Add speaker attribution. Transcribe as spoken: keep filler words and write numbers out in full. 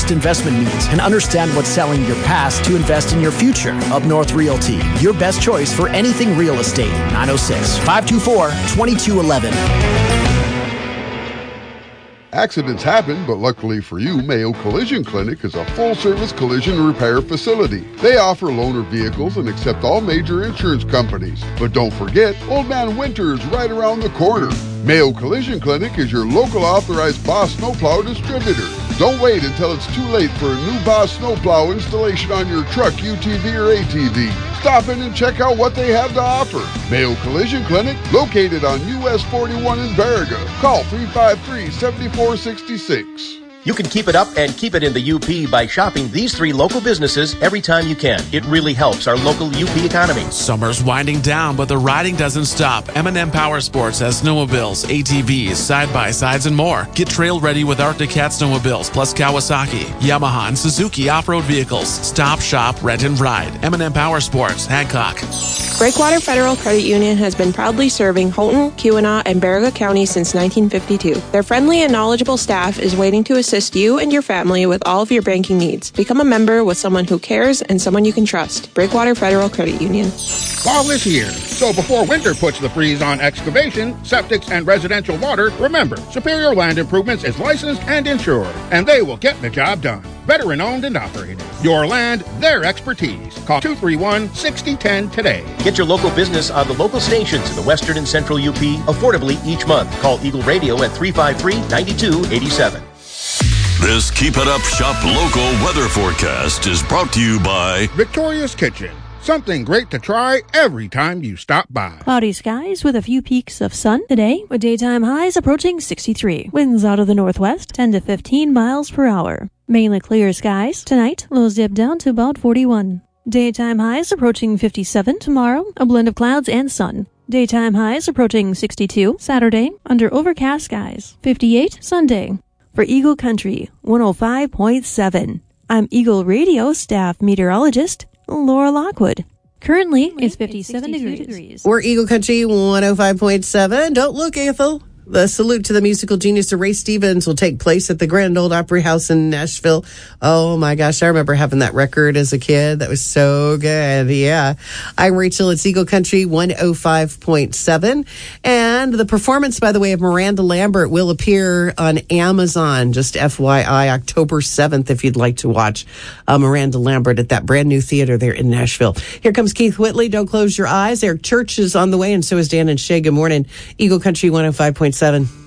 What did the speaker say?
Speaker 1: best investment means and understand what's selling your past to invest in your future. Up North Realty, your best choice for anything real estate. nine oh six, five two four, two two one one.
Speaker 2: Accidents happen, but luckily for you, Mayo Collision Clinic is a full-service collision repair facility. They offer loaner vehicles and accept all major insurance companies. But don't forget, Old Man Winter is right around the corner. Mayo Collision Clinic is your local authorized Boss Snowplow distributor. Don't wait until it's too late for a new Boss Snowplow installation on your truck, U T V, or A T V. Stop in and check out what they have to offer. Mayo Collision Clinic, located on U S forty-one in Baraga. Call three five three, seven four six six.
Speaker 3: You can keep it up and keep it in the U P by shopping these three local businesses every time you can. It really helps our local U P economy.
Speaker 4: Summer's winding down, but the riding doesn't stop. M and M Power Sports has snowmobiles, A T Vs, side-by-sides, and more. Get trail ready with Arctic Cat snowmobiles, plus Kawasaki, Yamaha, and Suzuki off-road vehicles. Stop, shop, rent, and ride. M and M Power Sports, Hancock.
Speaker 5: Breakwater Federal Credit Union has been proudly serving Houghton, Keweenaw, and Baraga County since nineteen fifty-two. Their friendly and knowledgeable staff is waiting to assist you and your family with all of your banking needs. Become a member with someone who cares and someone you can trust. Breakwater Federal Credit Union.
Speaker 6: Fall is here, so before winter puts the freeze on excavation, septics, and residential water, remember, Superior Land Improvements is licensed and insured, and they will get the job done. Veteran-owned and operated. Your land, their expertise. Call two three one, six zero one zero today.
Speaker 3: Get your local business on the local stations in the western and central U P affordably each month. Call Eagle Radio at three five three, nine two eight seven.
Speaker 7: This Keep It Up Shop Local weather forecast is brought to you by
Speaker 6: Victoria's Kitchen. Something great to try every time you stop by.
Speaker 8: Cloudy skies with a few peaks of sun today, with daytime highs approaching sixty-three. Winds out of the northwest, ten to fifteen miles per hour. Mainly clear skies. Tonight, lows dip down to about forty-one. Daytime highs approaching fifty-seven tomorrow, a blend of clouds and sun. Daytime highs approaching sixty-two. Saturday, under overcast skies. fifty-eight Sunday. For Eagle Country, one oh five point seven. I'm Eagle Radio staff meteorologist Laura Lockwood. Currently, it's fifty-seven degrees.
Speaker 9: We're Eagle Country one oh five point seven. Don't look, Ethel. The salute to the musical genius of Ray Stevens will take place at the Grand Ole Opry House in Nashville. Oh, my gosh. I remember having that record as a kid. That was so good. Yeah. I'm Rachel. It's Eagle Country one oh five point seven. And the performance, by the way, of Miranda Lambert will appear on Amazon. Just F Y I, October seventh, if you'd like to watch uh, Miranda Lambert at that brand new theater there in Nashville. Here comes Keith Whitley. Don't close your eyes. Eric Church is on the way, and so is Dan and Shay. Good morning. Eagle Country one oh five point seven.